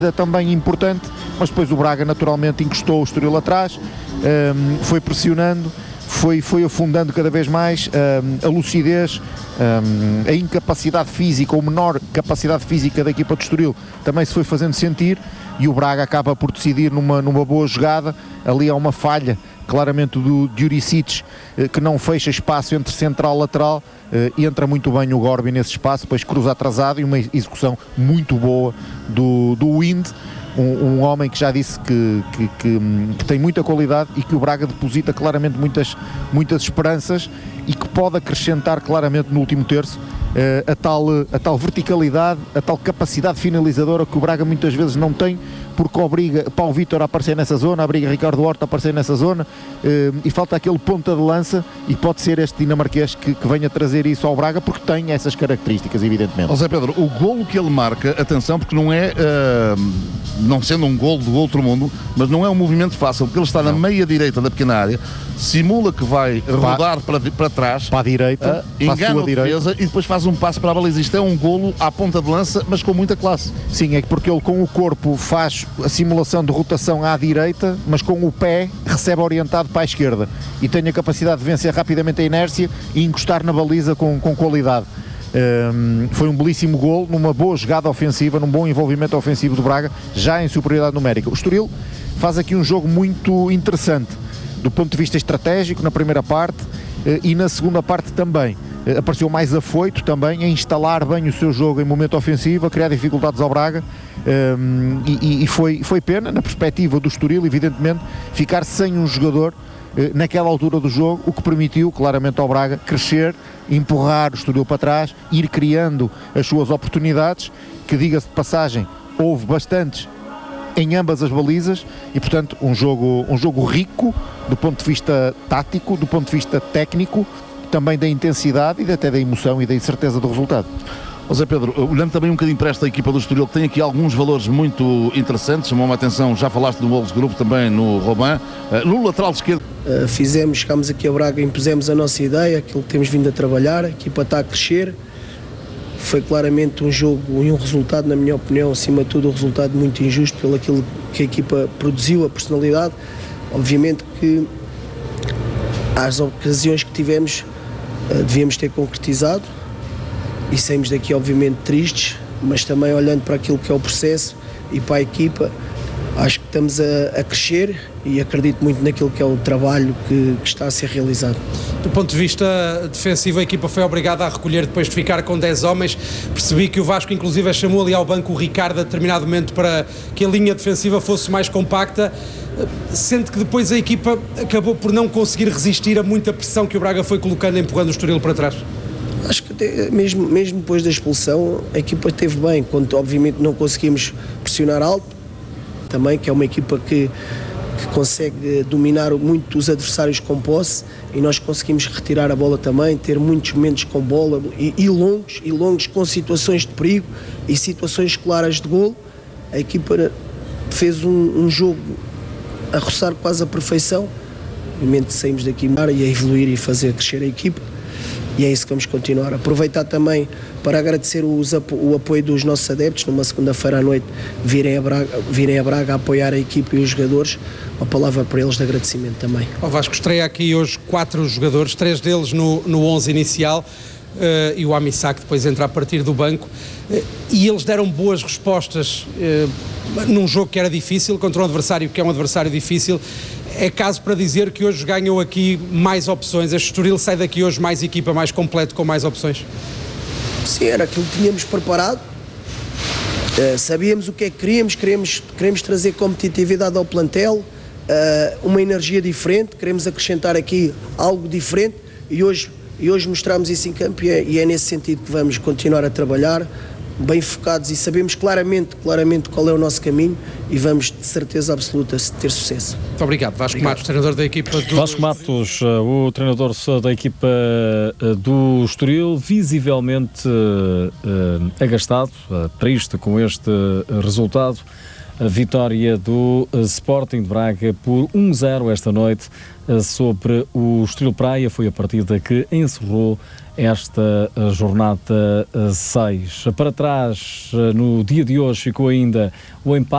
também importante, mas depois o Braga naturalmente encostou o Estoril atrás, foi pressionando, foi afundando cada vez mais a lucidez, a incapacidade física, ou menor capacidade física da equipa de Estoril também se foi fazendo sentir, e o Braga acaba por decidir numa boa jogada. Ali há uma falha claramente do Juricic, que não fecha espaço entre central e lateral, entra muito bem o Gorbi nesse espaço, depois cruza atrasado, e uma execução muito boa do Wind, um homem que já disse que tem muita qualidade e que o Braga deposita claramente muitas esperanças, e que pode acrescentar claramente no último terço a tal verticalidade, a tal capacidade finalizadora que o Braga muitas vezes não tem, porque obriga Paulo Vítor a aparecer nessa zona, obriga Ricardo Horta a aparecer nessa zona, e falta aquele ponta de lança, e pode ser este dinamarquês que venha trazer isso ao Braga, porque tem essas características, evidentemente. José Pedro, o golo que ele marca, atenção, porque não é, não sendo um golo do outro mundo, mas não é um movimento fácil, porque ele está na meia direita da pequena área, simula que vai rodar para trás, para a direita, engana a defesa, e depois faz um passo para a baliza. Isto é um golo à ponta de lança, mas com muita classe. Sim, é porque ele com o corpo faz a simulação de rotação à direita, mas com o pé recebe orientado para a esquerda, e tem a capacidade de vencer rapidamente a inércia e encostar na baliza com qualidade. Foi um belíssimo golo, numa boa jogada ofensiva, num bom envolvimento ofensivo do Braga, já em superioridade numérica. O Estoril faz aqui um jogo muito interessante do ponto de vista estratégico na primeira parte, e na segunda parte também. Apareceu mais afoito também a instalar bem o seu jogo em momento ofensivo, a criar dificuldades ao Braga, e foi pena, na perspectiva do Estoril, evidentemente, ficar sem um jogador naquela altura do jogo, o que permitiu claramente ao Braga crescer, empurrar o Estoril para trás, ir criando as suas oportunidades, que, diga-se de passagem, houve bastantes em ambas as balizas, e portanto um jogo rico do ponto de vista tático, do ponto de vista técnico, também da intensidade e até da emoção e da incerteza do resultado. José Pedro, olhando também um bocadinho para esta equipa do Estoril, que tem aqui alguns valores muito interessantes, chamou-me a atenção, já falaste no Wolves Group, também no Robin, no lateral esquerdo. Chegámos aqui a Braga, impusemos a nossa ideia, aquilo que temos vindo a trabalhar, a equipa está a crescer. Foi claramente um jogo e um resultado, na minha opinião, acima de tudo, um resultado muito injusto pelo aquilo que a equipa produziu, a personalidade. Obviamente que as ocasiões que tivemos devíamos ter concretizado, e saímos daqui obviamente tristes, mas também olhando para aquilo que é o processo e para a equipa, acho que estamos a crescer, e acredito muito naquilo que é o trabalho que está a ser realizado. Do ponto de vista defensivo, a equipa foi obrigada a recolher depois de ficar com 10 homens. Percebi que o Vasco inclusive chamou ali ao banco o Ricardo a determinado momento para que a linha defensiva fosse mais compacta. Sente que depois a equipa acabou por não conseguir resistir a muita pressão que o Braga foi colocando, empurrando o Estoril para trás? Acho que até, mesmo depois da expulsão, a equipa esteve bem, quando obviamente não conseguimos pressionar alto, também, que é uma equipa que consegue dominar muito os adversários com posse, e nós conseguimos retirar a bola também, ter muitos momentos com bola e longos com situações de perigo e situações claras de golo. A equipa fez um jogo a roçar quase a perfeição. Obviamente saímos daqui e a evoluir e fazer crescer a equipa, e é isso que vamos continuar. Aproveitar também para agradecer o apoio dos nossos adeptos, numa segunda-feira à noite virem a Braga a apoiar a equipa e os jogadores. Uma palavra para eles de agradecimento também. O Vasco estreia aqui hoje 4 jogadores, 3 deles no 11 inicial, e o Amissak depois entra a partir do banco, e eles deram boas respostas num jogo que era difícil, contra um adversário que é um adversário difícil. É caso para dizer que hoje ganham aqui mais opções. Este Estoril sai daqui hoje mais equipa, mais completo, com mais opções? Sim, era aquilo que tínhamos preparado. Sabíamos o que é que queríamos trazer competitividade ao plantel, uma energia diferente, queremos acrescentar aqui algo diferente, e hoje mostramos isso em campo, e é nesse sentido que vamos continuar a trabalhar, bem focados, e sabemos claramente qual é o nosso caminho, e vamos de certeza absoluta ter sucesso. Muito obrigado. Vasco Matos, treinador da equipa do... Vasco Matos, o treinador da equipa do Estoril, visivelmente agastado, triste com este resultado. A vitória do Sporting de Braga por 1-0 esta noite sobre o Estoril Praia foi a partida que encerrou esta jornada 6. Para trás, no dia de hoje, ficou ainda o empate